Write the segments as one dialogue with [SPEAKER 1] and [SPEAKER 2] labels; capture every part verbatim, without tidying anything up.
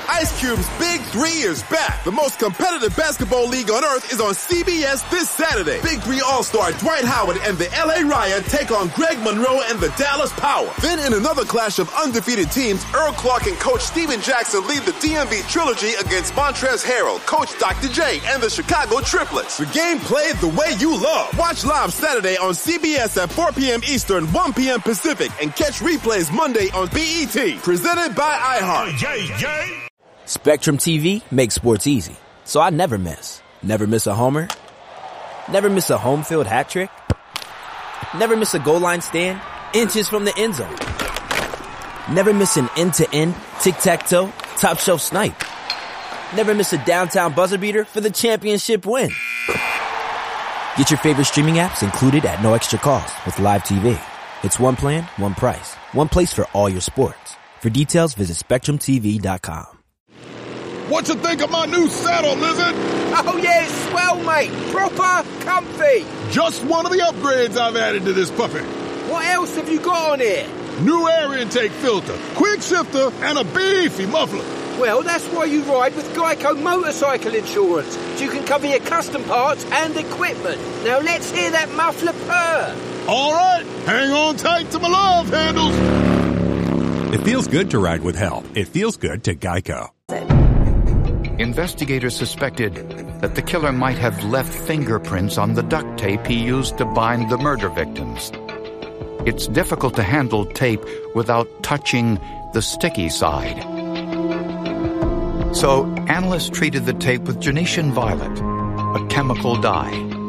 [SPEAKER 1] Ice Cube's Big Three is back. The most competitive basketball league on earth is on C B S this Saturday. Big Three All-Star Dwight Howard and the L A Ryan take on Greg Monroe and the Dallas Power. Then in another clash of undefeated teams, Earl Clark and Coach Steven Jackson lead the D M V Trilogy against Montrezl Harrell, Coach Doctor J, and the Chicago Triplets. The game played the way you love. Watch live Saturday on C B S at four p.m. Eastern, one p.m. Pacific, and catch replays Monday on B E T. Presented by iHeart.
[SPEAKER 2] Yeah, yeah.
[SPEAKER 3] Spectrum T V makes sports easy, so I never miss. Never miss a homer. Never miss a home field hat trick. Never miss a goal line stand inches from the end zone. Never miss an end-to-end, tic-tac-toe, top-shelf snipe. Never miss a downtown buzzer beater for the championship win. Get your favorite streaming apps included at no extra cost with Live T V. It's one plan, one price, one place for all your sports. For details, visit Spectrum T V dot com.
[SPEAKER 4] What you think of my new saddle, Lizard?
[SPEAKER 5] Oh, yeah, it's swell, mate. Proper comfy.
[SPEAKER 4] Just one of the upgrades I've added to this puppy.
[SPEAKER 5] What else have you got on here?
[SPEAKER 4] New air intake filter, quick shifter, and a beefy muffler.
[SPEAKER 5] Well, that's why you ride with Geico Motorcycle Insurance. So you can cover your custom parts and equipment. Now let's hear that muffler purr.
[SPEAKER 4] All right, hang on tight to my love handles.
[SPEAKER 6] It feels good to ride with help. It feels good to Geico.
[SPEAKER 7] Investigators suspected that the killer might have left fingerprints on the duct tape he used to bind the murder victims. It's difficult to handle tape without touching the sticky side. So analysts treated the tape with Genetian violet, a chemical dye.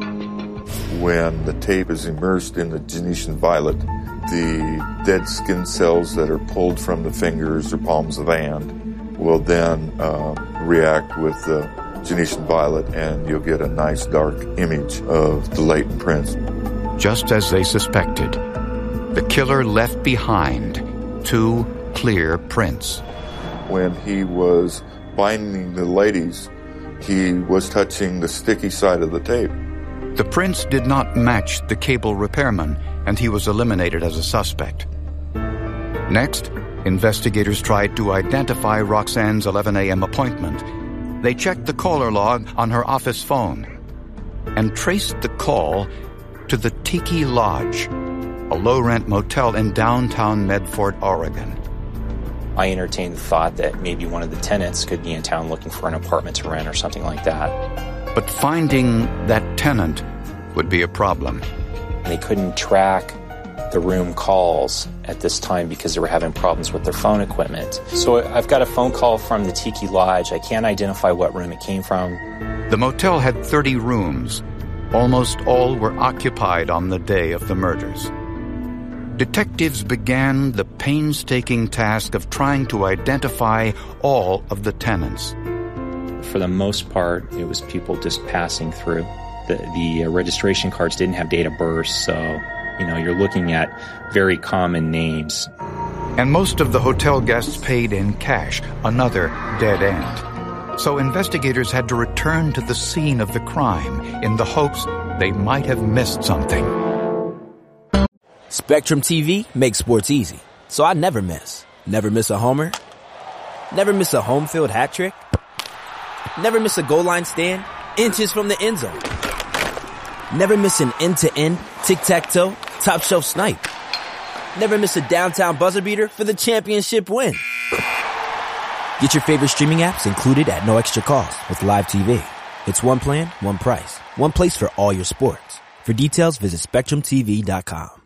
[SPEAKER 8] When the tape is immersed in the Genetian violet, the dead skin cells that are pulled from the fingers or palms of the hand will then uh, react with the Genetian violet, and you'll get a nice dark image of the latent prints.
[SPEAKER 7] Just as they suspected, the killer left behind two clear prints.
[SPEAKER 8] When he was binding the ladies, he was touching the sticky side of the tape.
[SPEAKER 7] The prints did not match the cable repairman, and he was eliminated as a suspect. Next, investigators tried to identify Roxanne's eleven a.m. appointment. They checked the caller log on her office phone and traced the call to the Tiki Lodge, a low-rent motel in downtown Medford, Oregon.
[SPEAKER 9] I entertained the thought that maybe one of the tenants could be in town looking for an apartment to rent or something like that.
[SPEAKER 7] But finding that tenant would be a problem.
[SPEAKER 9] They couldn't track the room calls at this time because they were having problems with their phone equipment. So I've got a phone call from the Tiki Lodge. I can't identify what room it came from.
[SPEAKER 7] The motel had thirty rooms. Almost all were occupied on the day of the murders. Detectives began the painstaking task of trying to identify all of the tenants.
[SPEAKER 9] For the most part, it was people just passing through. The, the uh, registration cards didn't have date of birth, so, you know, you're looking at very common names.
[SPEAKER 7] And most of the hotel guests paid in cash, another dead end. So investigators had to return to the scene of the crime in the hopes they might have missed something.
[SPEAKER 3] Spectrum T V makes sports easy, so I never miss. Never miss a homer. Never miss a home field hat trick. Never miss a goal line stand inches from the end zone. Never miss an end-to-end, tic-tac-toe, top-shelf snipe. Never miss a downtown buzzer beater for the championship win. Get your favorite streaming apps included at no extra cost with Live T V. It's one plan, one price, one place for all your sports. For details, visit Spectrum T V dot com.